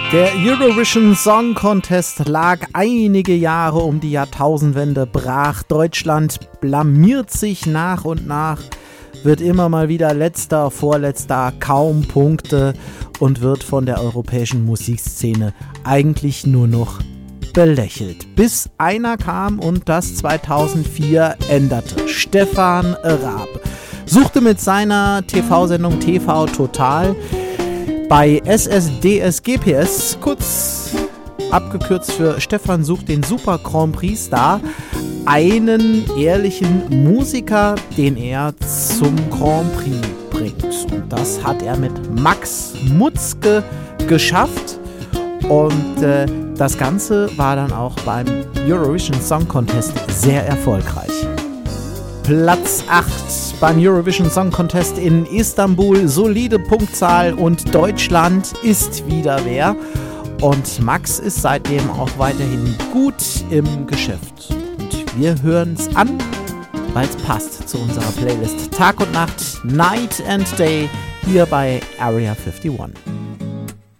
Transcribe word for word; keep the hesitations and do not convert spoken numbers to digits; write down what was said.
Der Eurovision Song Contest lag einige Jahre um die Jahrtausendwende brach. Deutschland blamiert sich nach und nach, wird immer mal wieder letzter, vorletzter, kaum Punkte und wird von der europäischen Musikszene eigentlich nur noch belächelt. Bis einer kam und das zweitausendvier änderte. Stefan Raab suchte mit seiner T V-Sendung T V Total bei S S D S G P S, kurz abgekürzt für Stefan sucht den Super Grand Prix Star, einen ehrlichen Musiker, den er zum Grand Prix bringt. Und das hat er mit Max Mutzke geschafft. Und äh, das Ganze war dann auch beim Eurovision Song Contest sehr erfolgreich. Platz acht beim Eurovision Song Contest in Istanbul, solide Punktzahl und Deutschland ist wieder wer. Und Max ist seitdem auch weiterhin gut im Geschäft. Und wir hören es an, weil es passt zu unserer Playlist Tag und Nacht, Night and Day, hier bei Area einundfünfzig.